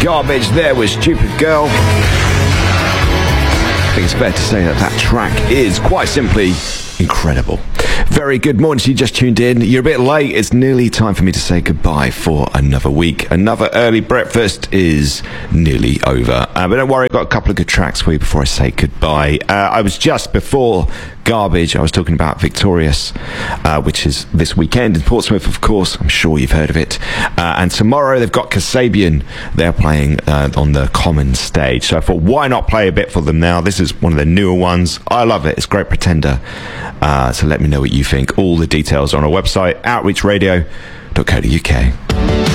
Garbage there was Stupid Girl. I think it's fair to say that that track is quite simply incredible. Very good morning to you, just tuned in. You're a bit late. It's nearly time for me to say goodbye for another week. Another early breakfast is nearly over. But don't worry, I've got a couple of good tracks for you before I say goodbye. I was just before Garbage, I was talking about Victorious, which is this weekend in Portsmouth, of course. I'm sure you've heard of it. And tomorrow they've got Kasabian. They're playing on the Common stage. So I thought, why not play a bit for them now? This is one of the newer ones. I love it. It's Great Pretender. So let me know what you think. All the details are on our website, outreachradio.co.uk.